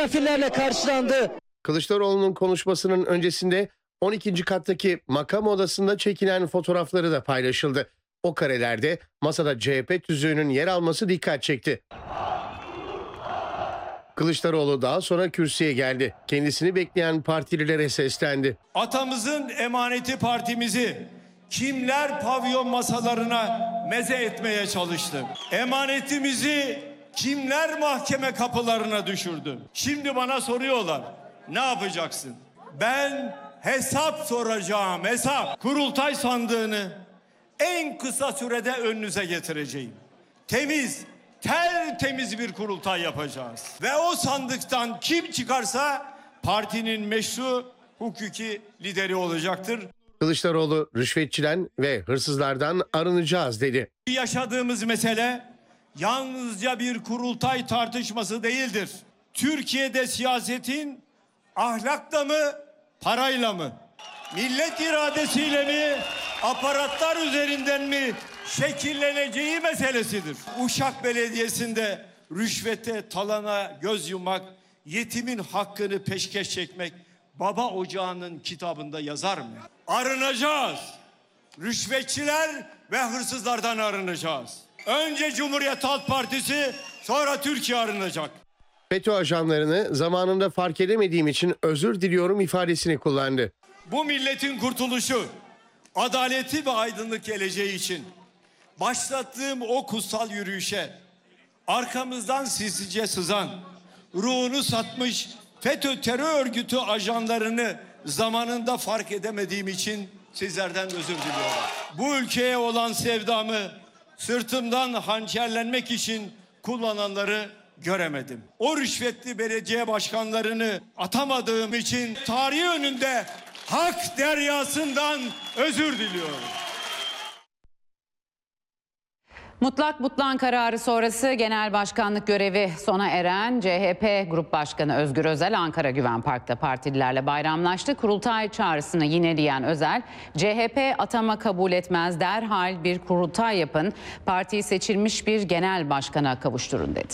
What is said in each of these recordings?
misafirlerle karşılandı. Kılıçdaroğlu'nun konuşmasının öncesinde 12. kattaki makam odasında çekilen fotoğrafları da paylaşıldı. O karelerde masada CHP tüzüğünün yer alması dikkat çekti. Kılıçdaroğlu daha sonra kürsüye geldi. Kendisini bekleyen partililere seslendi. Atamızın emaneti partimizi kimler pavyon masalarına meze etmeye çalıştı? Emanetimizi kimler mahkeme kapılarına düşürdü? Şimdi bana soruyorlar, ne yapacaksın? Ben hesap soracağım, hesap. Kurultay sandığını en kısa sürede önünüze getireceğim. Temiz, tertemiz bir kurultay yapacağız. Ve o sandıktan kim çıkarsa partinin meşru hukuki lideri olacaktır. Kılıçdaroğlu rüşvetçiden ve hırsızlardan arınacağız dedi. Yaşadığımız mesele yalnızca bir kurultay tartışması değildir. Türkiye'de siyasetin ahlakla mı, parayla mı, millet iradesiyle mi, aparatlar üzerinden mi şekilleneceği meselesidir. Uşak Belediyesi'nde rüşvete, talana göz yummak, yetimin hakkını peşkeş çekmek Baba Ocağı'nın kitabında yazar mı? Arınacağız. Rüşvetçiler ve hırsızlardan arınacağız. Önce Cumhuriyet Halk Partisi, sonra Türkiye arınacak. FETÖ ajanlarını zamanında fark edemediğim için özür diliyorum ifadesini kullandı. Bu milletin kurtuluşu, adaleti ve aydınlık geleceği için başlattığım o kutsal yürüyüşe arkamızdan sinsice sızan, ruhunu satmış FETÖ terör örgütü ajanlarını zamanında fark edemediğim için sizlerden özür diliyorum. Bu ülkeye olan sevdamı sırtımdan hançerlenmek için kullananları göremedim. O rüşvetli belediye başkanlarını atamadığım için tarihi önünde hak deryasından özür diliyorum. Mutlak butlan kararı sonrası genel başkanlık görevi sona eren CHP Grup Başkanı Özgür Özel Ankara Güven Park'ta partililerle bayramlaştı. Kurultay çağrısını yineleyen Özel, CHP atama kabul etmez, derhal bir kurultay yapın, partiyi seçilmiş bir genel başkana kavuşturun dedi.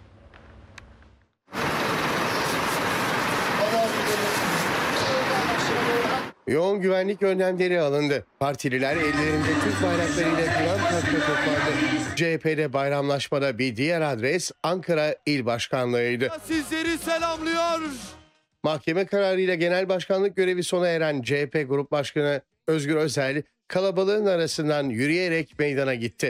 Yoğun güvenlik önlemleri alındı. Partililer ellerinde Türk bayraklarıyla Güven Park'ta toplandı. CHP'de bayramlaşmada bir diğer adres Ankara İl Başkanlığı'ydı. Sizleri selamlıyor. Mahkeme kararıyla genel başkanlık görevi sona eren CHP Grup Başkanı Özgür Özel kalabalığın arasından yürüyerek meydana gitti.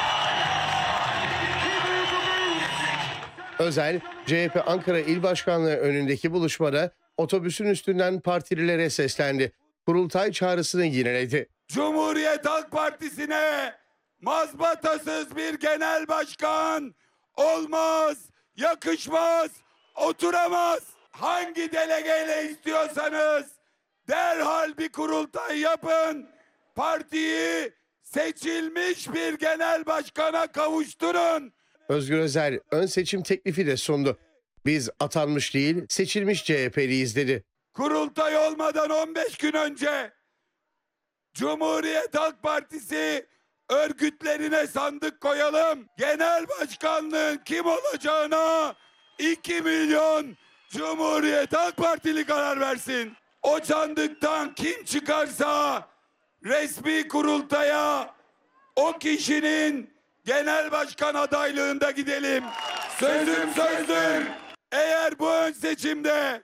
Özel, CHP Ankara İl Başkanlığı önündeki buluşmada otobüsün üstünden partililere seslendi. Kurultay çağrısını yineledi. Cumhuriyet Halk Partisi'ne mazbatasız bir genel başkan olmaz, yakışmaz, oturamaz. Hangi delegeyle istiyorsanız derhal bir kurultay yapın. Partiyi seçilmiş bir genel başkana kavuşturun. Özgür Özel ön seçim teklifi de sundu. Biz atanmış değil, seçilmiş CHP'liyiz dedi. Kurultay olmadan 15 gün önce Cumhuriyet Halk Partisi örgütlerine sandık koyalım. Genel başkanlığın kim olacağına 2 milyon Cumhuriyet Halk Partili karar versin. O sandıktan kim çıkarsa resmi kurultaya o kişinin genel başkan adaylığında gidelim. Sözüm sözdür. Eğer bu ön seçimde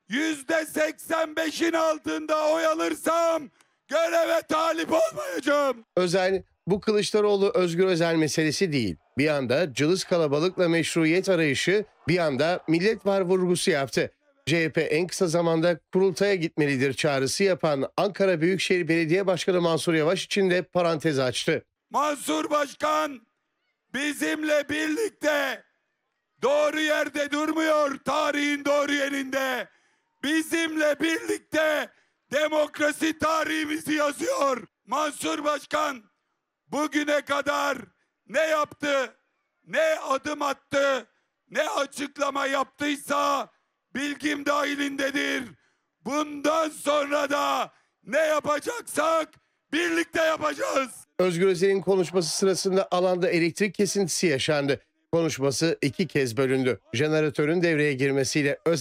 %85'in altında oy alırsam göreve talip olmayacağım. Özel, bu Kılıçdaroğlu Özgür Özel meselesi değil. Bir anda cılız kalabalıkla meşruiyet arayışı, bir anda millet var vurgusu yaptı. CHP en kısa zamanda kurultaya gitmelidir çağrısı yapan Ankara Büyükşehir Belediye Başkanı Mansur Yavaş için de parantez açtı. Mansur Başkan bizimle birlikte doğru yerde durmuyor, tarihin doğru yerinde. Bizimle birlikte demokrasi tarihimizi yazıyor. Mansur Başkan bugüne kadar ne yaptı, ne adım attı, ne açıklama yaptıysa bilgim dahilindedir. Bundan sonra da ne yapacaksak birlikte yapacağız. Özgür Özel'in konuşması sırasında alanda elektrik kesintisi yaşandı. Konuşması 2 kez bölündü. Jeneratörün devreye girmesiyle Özel